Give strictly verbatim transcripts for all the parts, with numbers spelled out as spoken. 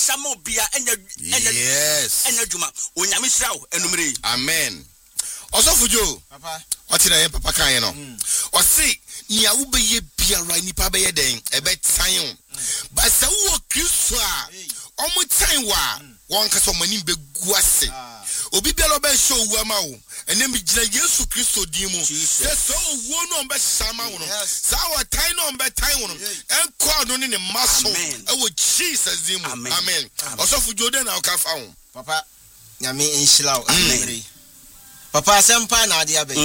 shamo bia enya enya yes enya dwuma onyame hira wo enumere amen Osofujo papa oti na ye papa kan ye no o se nia wo be ye biara nipa be ye den e be tan wo ba se wo Kristo a omo tan wa won ka so mani be guase obi biara be show wu ama wo ene mi gina Yesu Kristo din mu se so wo no be sama wo no sa wo tan no be tan wo no en ko no ne maso e wo Jesus din mu amen Osofujo den na o ka fa wo papa nyame enhira wo amen papa sempa na ade abe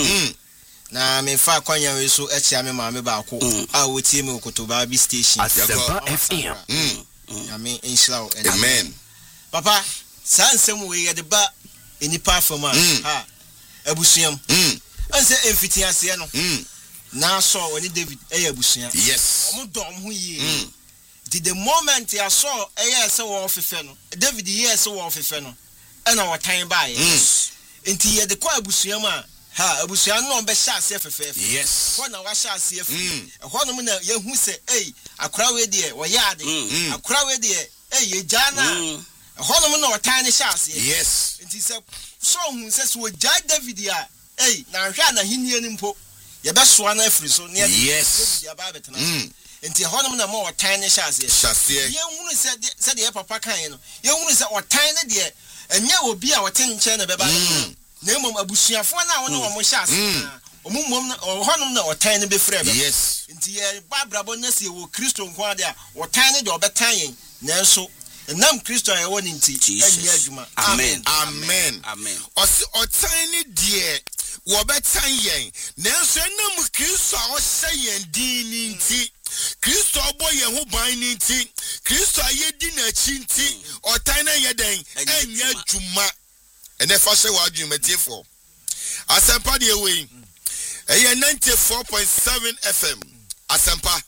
na me fa kwanya we so etia me ma me ba ko a wotie me Okotoba bi station Asempa F M nyame enhira wo amen papa sansem we ye de ba enipa fama ha abusuam anse emfiti ase no na so woni David eye abusua yes omo dom ho yie did the moment ya saw eye se wo fefe no David ye se wo fefe no e na wotan ba ye enti ye de kwa abusuam a ha abusua no be sha ase fefe yes ho na wa sha ase fefe e ho no na ye hu se ei akora we de wo ya ade akora we de ei ye jana e ho no na wotan ne sha ase yes enti se so hu se so ja David a ei na hwa na hinie ni mpo ye be soa na afiri so ne yes ya ba betena enti ho no na mo wotan ne sha ase shase ye hu se se de papa kan no ye hu se wotan ne de enye obi a wote nche na beba na emom abusuafo na wona wo mo hyase na omumom na honom na otan ne befrɛ be yes nti ye babrabo na se wo Kristo nko ade a wotan ne de obetan yen na nso nam Kristo ye woni nti enye adwuma amen amen amen osi otan ne de wo betan yen na nso nam Kristo a wo hyɛ yen din ni nti Kristo obo ye ho ban ni nti Kristo ayedi na chi nti otan na ye den enye adwuma ene fa hye wa adwuma tiefo Asempa de we eye ninety-four point seven F M Asempa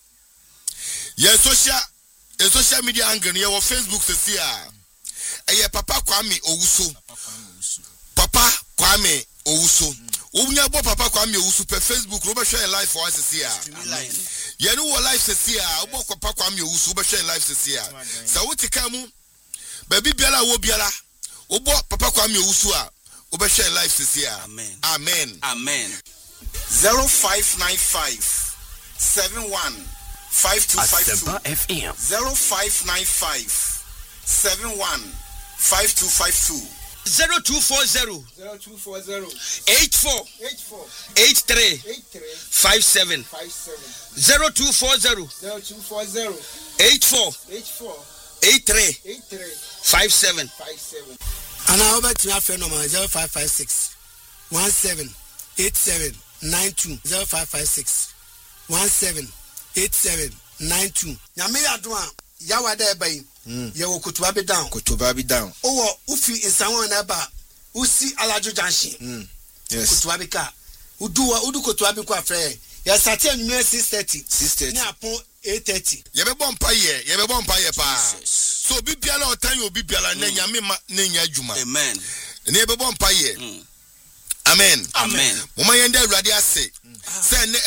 ye social e social media angle ye wo Facebook sesi a eye Papa Kwame Owusu Papa Kwame Owusu Unya bo Papa Kwame Owusu pe Facebook ro be share live for us sesi a ye no wo live sesi a obo Papa Kwame Owusu be share live sesi a sa wutika mu ba bi biala wo biala obo Papa Kwame Owusu a obe share life this year. Amen. Amen. Amen. zero five nine five seven one five two five two. Asempa F M. zero five nine five seven one five two five two. zero two four zero zero two four zero eight four eight four eight three eight three five seven five seven zero two four zero zero two four zero eight four eight four eight three eight three five seven five seven. And I over to my friend number zero five five six one seven eight seven nine two zero five five six one seven eight seven nine two. Nyame adwa yawa da eba yi. Ye wo Okotoba be down. Okotoba be down. Owo ufi insanwo na ba usi alajo junction. Mm. Yes. Okotoba be ka. Udu wa udu Okotoba be kwa frɛ. Ya start anwumere six thirty. six thirty. Ni apon eight thirty. Ye be bompa ye, ye be bompa ye pa. So bi biala otan yo bi biala na nyame ma na nya adwuma. Amen. Ne ye be bompa ye. Amen. Amen. Mama yende Awurade ase. Say